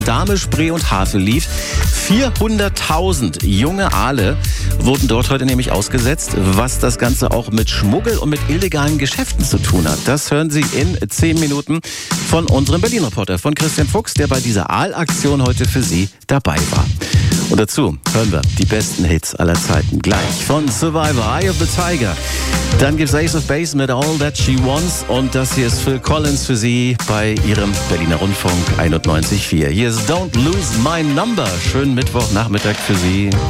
Dahme, Spree und Havel lief. 400.000 junge Aale wurden dort heute nämlich ausgesetzt, was das Ganze auch mit Schmuggel und mit illegalen Geschäften zu tun hat. Das hören Sie in 10 Minuten von unserem Berlin-Reporter, von Christian Fuchs, der bei dieser Aalaktion heute für Sie dabei war. Und dazu hören wir die besten Hits aller Zeiten gleich von Survivor, Eye of the Tiger. Dann gibt's Ace of Base mit All That She Wants und das hier ist Phil Collins für Sie bei Ihrem Berliner Rundfunk 91.4. Hier ist Don't Lose My Number. Schönen Mittwochnachmittag für Sie.